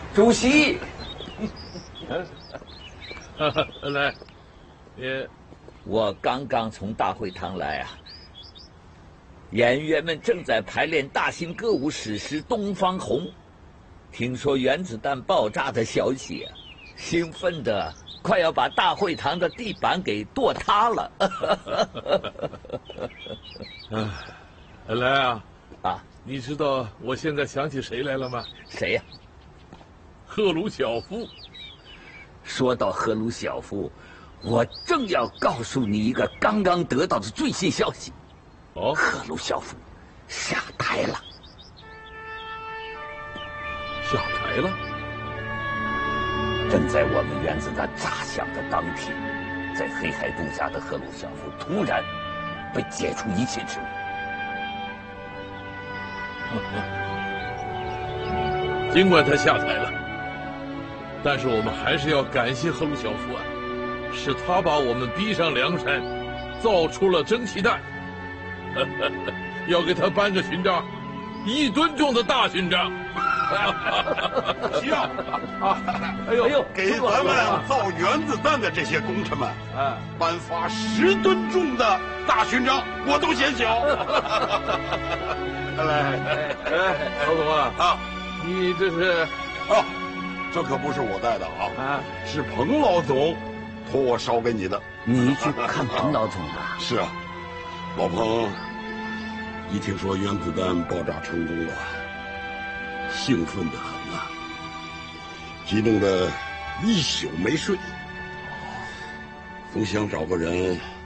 主席， 来， 我刚刚从大会堂来啊。演员们正在排练大型歌舞史诗《东方红》，听说原子弹爆炸的消息啊，兴奋的快要把大会堂的地板给跺塌了。 来啊！ 啊， 你知道我现在想起谁来了吗？ 谁呀？ 赫鲁晓夫。 说到赫鲁晓夫，我正要告诉你一个刚刚得到的最新消息。 哦， 赫鲁晓夫下台了。 下台了？ 正在我们原子弹炸响的当天，在黑海度假的赫鲁晓夫突然被解除一切职务。 尽管他下台了，但是我们还是要感谢赫鲁晓夫啊，是他把我们逼上梁山，造出了蒸汽弹。要给他颁个勋章，1吨重的大勋章。 行啊！哎呦，给咱们造原子弹的这些功臣们，颁发10吨重的大勋章，我都嫌小。 来，老总啊，你这是？ 啊，这可不是我带的啊，是彭老总托我捎给你的。 你去看彭老总了？ 是啊，老彭一听说原子弹爆炸成功了，兴奋得很呐，激动的一宿没睡，总想找个人